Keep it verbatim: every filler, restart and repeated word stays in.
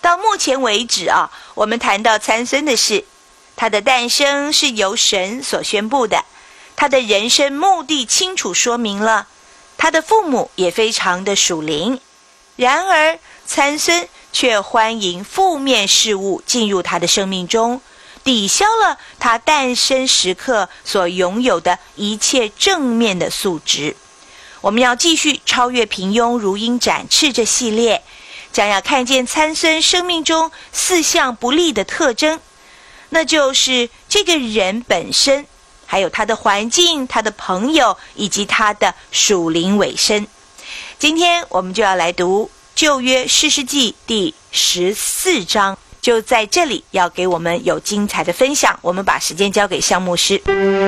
到目前为止啊，我们谈到参孙的事，他的诞生是由神所宣布的，他的人生目的清楚说明了，他的父母也非常的属灵。然而参孙却欢迎负面事物进入他的生命中，抵消了他诞生时刻所拥有的一切正面的素质。我们要继续超越平庸如鹰展翅这系列，将要看见参孙生命中四项不利的特征，那就是这个人本身，还有他的环境、他的朋友以及他的属灵委身。今天我们就要来读旧约士师记第十四章，就在这里要给我们有精彩的分享。我们把时间交给项牧师。